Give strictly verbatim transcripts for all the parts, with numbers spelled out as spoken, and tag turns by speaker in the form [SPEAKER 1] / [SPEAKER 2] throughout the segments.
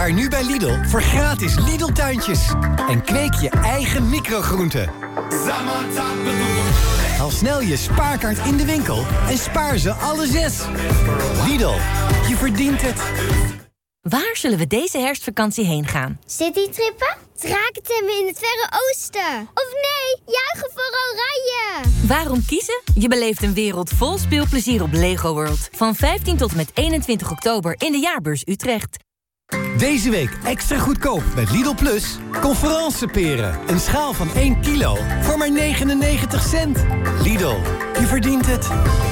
[SPEAKER 1] Spaar nu bij Lidl voor gratis Lidl-tuintjes. En kweek je eigen microgroenten. Haal snel je spaarkaart in de winkel en spaar ze alle zes. Lidl, je verdient het.
[SPEAKER 2] Waar zullen we deze herfstvakantie heen gaan?
[SPEAKER 3] Citytrippen? Drakentemmen in het Verre Oosten? Of nee, juichen voor Oranje?
[SPEAKER 2] Waarom kiezen? Je beleeft een wereld vol speelplezier op Lego World. Van vijftien tot en met eenentwintig oktober in de Jaarbeurs Utrecht.
[SPEAKER 1] Deze week extra goedkoop met Lidl Plus. Conferenceperen. Een schaal van één kilo voor maar negenennegentig cent. Lidl, je verdient het.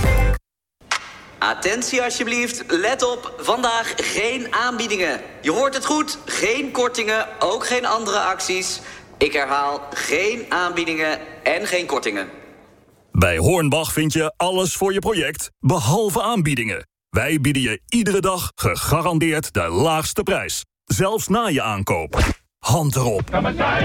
[SPEAKER 4] Attentie alsjeblieft, let op, vandaag geen aanbiedingen. Je hoort het goed, geen kortingen, ook geen andere acties. Ik herhaal, geen aanbiedingen en geen kortingen.
[SPEAKER 5] Bij Hornbach vind je alles voor je project, behalve aanbiedingen. Wij bieden je iedere dag gegarandeerd de laagste prijs. Zelfs na je aankoop. Hand erop.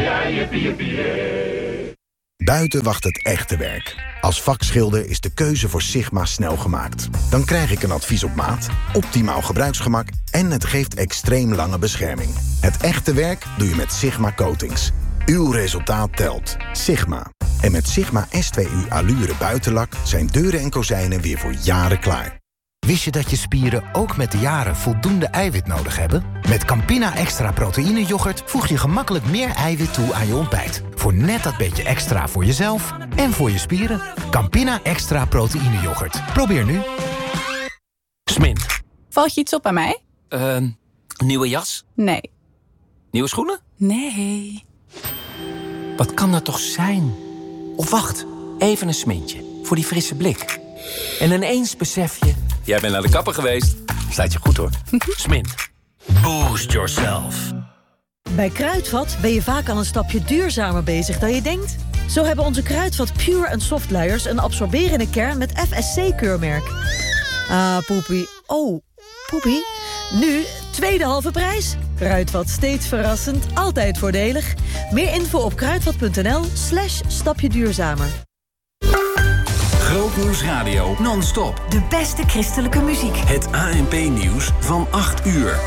[SPEAKER 6] Buiten wacht het echte werk. Als vakschilder is de keuze voor Sigma snel gemaakt. Dan krijg ik een advies op maat, optimaal gebruiksgemak en het geeft extreem lange bescherming. Het echte werk doe je met Sigma Coatings. Uw resultaat telt. Sigma. En met Sigma S twee U Allure buitenlak zijn deuren en kozijnen weer voor jaren klaar.
[SPEAKER 7] Wist je dat je spieren ook met de jaren voldoende eiwit nodig hebben? Met Campina Extra Proteïne Yoghurt voeg je gemakkelijk meer eiwit toe aan je ontbijt. Voor net dat beetje extra voor jezelf en voor je spieren. Campina Extra Proteïne Yoghurt. Probeer nu.
[SPEAKER 8] Smint.
[SPEAKER 9] Valt je iets op aan mij?
[SPEAKER 8] Uh, nieuwe jas?
[SPEAKER 9] Nee.
[SPEAKER 8] Nieuwe schoenen?
[SPEAKER 9] Nee.
[SPEAKER 8] Wat kan dat toch zijn? Of wacht, even een smintje. Voor die frisse blik. En ineens besef je... Jij bent naar de kapper geweest. Staat je goed hoor. Smint. Boost yourself.
[SPEAKER 10] Bij Kruidvat ben je vaak al een stapje duurzamer bezig dan je denkt. Zo hebben onze Kruidvat Pure en Soft luiers een absorberende kern met F S C-keurmerk. Ah, poepie. Oh, poepie. Nu, tweede halve prijs. Kruidvat, steeds verrassend, altijd voordelig. Meer info op kruidvat.nl slash stapje duurzamer.
[SPEAKER 11] Grootnieuws Radio non-stop.
[SPEAKER 12] De beste christelijke muziek.
[SPEAKER 11] Het A N P-nieuws van acht uur.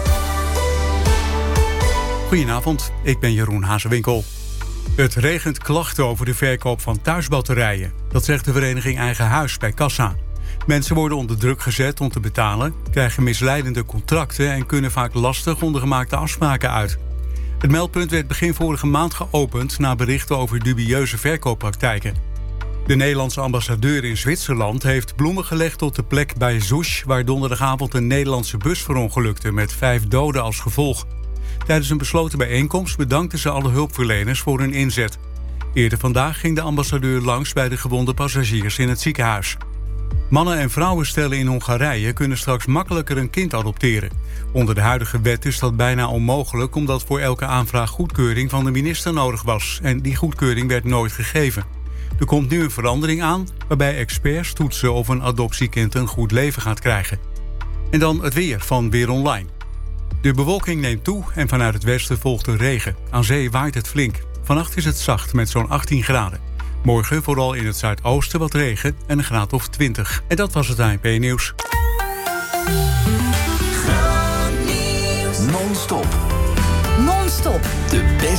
[SPEAKER 13] Goedenavond, ik ben Jeroen Hazewinkel. Het regent klachten over de verkoop van thuisbatterijen. Dat zegt de vereniging Eigen Huis bij Kassa. Mensen worden onder druk gezet om te betalen, krijgen misleidende contracten en kunnen vaak lastig ondergemaakte afspraken uit. Het meldpunt werd begin vorige maand geopend na berichten over dubieuze verkooppraktijken. De Nederlandse ambassadeur in Zwitserland heeft bloemen gelegd tot de plek bij Soest, waar donderdagavond een Nederlandse bus verongelukte met vijf doden als gevolg. Tijdens een besloten bijeenkomst bedankten ze alle hulpverleners voor hun inzet. Eerder vandaag ging de ambassadeur langs bij de gewonde passagiers in het ziekenhuis. Mannen en vrouwenstellen in Hongarije kunnen straks makkelijker een kind adopteren. Onder de huidige wet is dat bijna onmogelijk, omdat voor elke aanvraag goedkeuring van de minister nodig was. En die goedkeuring werd nooit gegeven. Er komt nu een verandering aan, waarbij experts toetsen of een adoptiekind een goed leven gaat krijgen. En dan het weer van Weer Online. De bewolking neemt toe en vanuit het westen volgt de regen. Aan zee waait het flink. Vannacht is het zacht met zo'n achttien graden. Morgen vooral in het zuidoosten wat regen en een graad of twintig. En dat was het A N P-nieuws.
[SPEAKER 11] Non-stop.
[SPEAKER 12] Non-stop.
[SPEAKER 11] De beste